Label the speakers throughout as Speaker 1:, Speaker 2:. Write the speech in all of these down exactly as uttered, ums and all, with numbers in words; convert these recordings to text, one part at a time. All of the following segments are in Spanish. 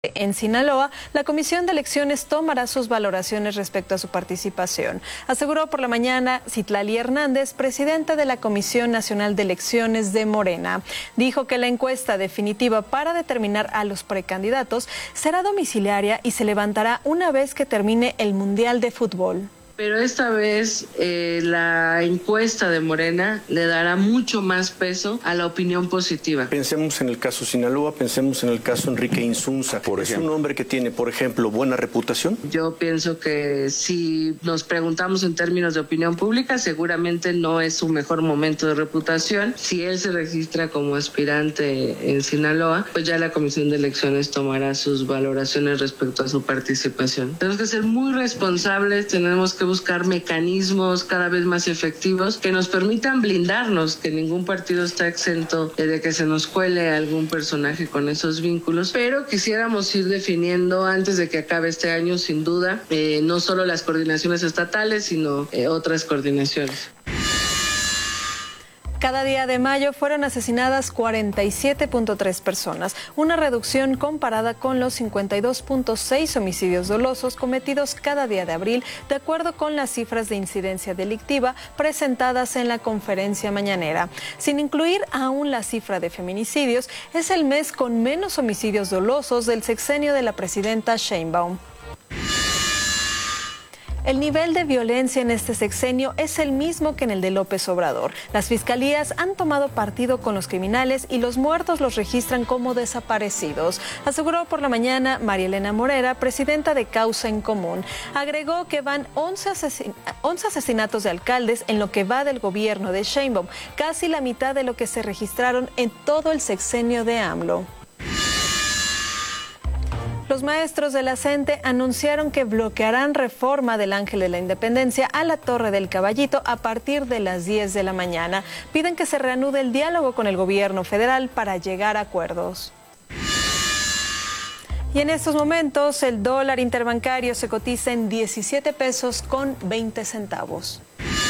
Speaker 1: En Sinaloa, la Comisión de Elecciones tomará sus valoraciones respecto a su participación. Aseguró por la mañana Citlali Hernández, presidenta de la Comisión Nacional de Elecciones de Morena. Dijo que la encuesta definitiva para determinar a los precandidatos será domiciliaria y se levantará una vez que termine el Mundial de Fútbol.
Speaker 2: Pero esta vez eh, la encuesta de Morena le dará mucho más peso a la opinión positiva.
Speaker 3: Pensemos en el caso Sinaloa, pensemos en el caso Enrique Insunza. Por ejemplo. Es un hombre que tiene, por ejemplo, buena reputación.
Speaker 2: Yo pienso que si nos preguntamos en términos de opinión pública, seguramente no es su mejor momento de reputación. Si él se registra como aspirante en Sinaloa, pues ya la Comisión de Elecciones tomará sus valoraciones respecto a su participación. Tenemos que ser muy responsables, tenemos que buscar mecanismos cada vez más efectivos que nos permitan blindarnos, que ningún partido está exento de que se nos cuele algún personaje con esos vínculos, pero quisiéramos ir definiendo antes de que acabe este año, sin duda, eh, no solo las coordinaciones estatales, sino eh, otras coordinaciones.
Speaker 1: Cada día de mayo fueron asesinadas cuarenta y siete punto tres personas, una reducción comparada con los cincuenta y dos punto seis homicidios dolosos cometidos cada día de abril, de acuerdo con las cifras de incidencia delictiva presentadas en la conferencia mañanera. Sin incluir aún la cifra de feminicidios, es el mes con menos homicidios dolosos del sexenio de la presidenta Sheinbaum. El nivel de violencia en este sexenio es el mismo que en el de López Obrador. Las fiscalías han tomado partido con los criminales y los muertos los registran como desaparecidos, aseguró por la mañana María Elena Morera, presidenta de Causa en Común. Agregó que van once, asesin- once asesinatos de alcaldes en lo que va del gobierno de Sheinbaum, casi la mitad de lo que se registraron en todo el sexenio de AMLO. Los maestros de la CENTE anunciaron que bloquearán reforma del Ángel de la Independencia a la Torre del Caballito a partir de las diez de la mañana. Piden que se reanude el diálogo con el gobierno federal para llegar a acuerdos. Y en estos momentos el dólar interbancario se cotiza en diecisiete pesos con veinte centavos.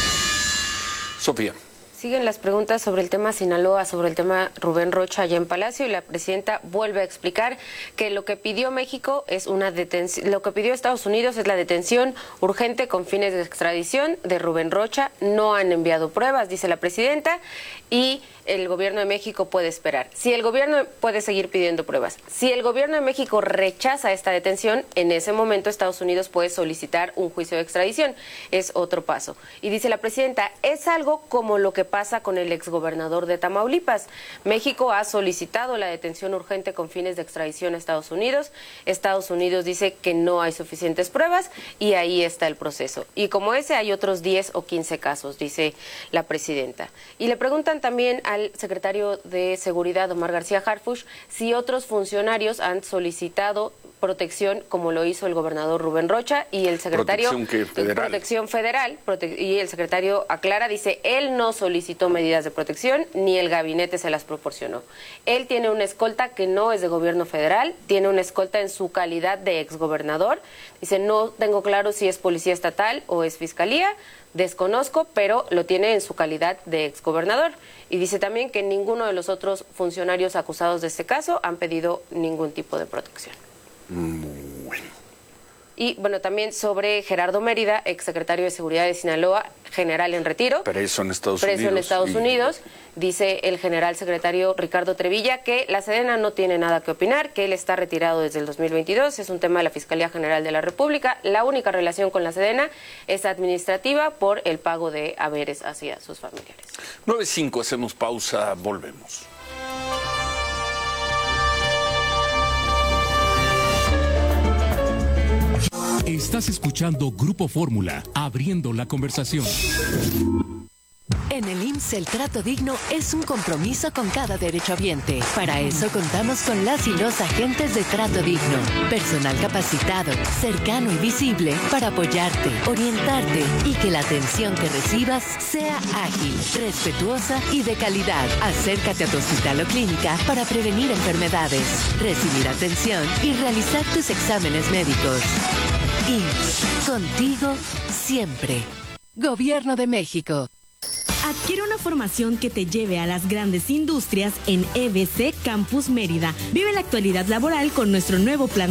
Speaker 4: Sofía.
Speaker 5: Siguen las preguntas sobre el tema Sinaloa, sobre el tema Rubén Rocha allá en Palacio, y la presidenta vuelve a explicar que lo que pidió México es una detención, lo que pidió Estados Unidos es la detención urgente con fines de extradición de Rubén Rocha. No han enviado pruebas, dice la presidenta, y el gobierno de México puede esperar. Si el gobierno puede seguir pidiendo pruebas. Si el gobierno de México rechaza esta detención, en ese momento Estados Unidos puede solicitar un juicio de extradición. Es otro paso. Y dice la presidenta, es algo como lo que pasa con el exgobernador de Tamaulipas. México ha solicitado la detención urgente con fines de extradición a Estados Unidos. Estados Unidos dice que no hay suficientes pruebas y ahí está el proceso. Y como ese hay otros diez o quince casos, dice la presidenta. Y le preguntan también al secretario de Seguridad, Omar García Harfuch, si otros funcionarios han solicitado protección como lo hizo el gobernador Rubén Rocha, y el secretario
Speaker 4: protección, ¿qué? Federal.
Speaker 5: protección federal prote y el secretario aclara, dice, él no solicitó medidas de protección ni el gabinete se las proporcionó. Él tiene una escolta que no es de gobierno federal, tiene una escolta en su calidad de exgobernador. Dice, no tengo claro si es policía estatal o es fiscalía, desconozco, pero lo tiene en su calidad de exgobernador. Y dice también que ninguno de los otros funcionarios acusados de este caso han pedido ningún tipo de protección.
Speaker 4: Bueno.
Speaker 5: Y bueno, también sobre Gerardo Mérida, exsecretario de Seguridad de Sinaloa, general en retiro.
Speaker 4: Preso en Estados
Speaker 5: preso
Speaker 4: Unidos.
Speaker 5: en Estados
Speaker 4: y...
Speaker 5: Unidos. Dice el general secretario Ricardo Trevilla que la Sedena no tiene nada que opinar, que él está retirado desde el dos mil veintidós, es un tema de la Fiscalía General de la República. La única relación con la Sedena es administrativa por el pago de haberes hacia sus familiares.
Speaker 4: nueve cinco, hacemos pausa, volvemos.
Speaker 6: Estás escuchando Grupo Fórmula, abriendo la conversación.
Speaker 7: En el I M S S el trato digno es un compromiso con cada derechohabiente. Para eso contamos con las y los agentes de Trato Digno. Personal capacitado, cercano y visible para apoyarte, orientarte y que la atención que recibas sea ágil, respetuosa y de calidad. Acércate a tu hospital o clínica para prevenir enfermedades, recibir atención y realizar tus exámenes médicos. I M S S, contigo siempre. Gobierno de México.
Speaker 8: Adquiere una formación que te lleve a las grandes industrias en E B C Campus Mérida. Vive la actualidad laboral con nuestro nuevo plan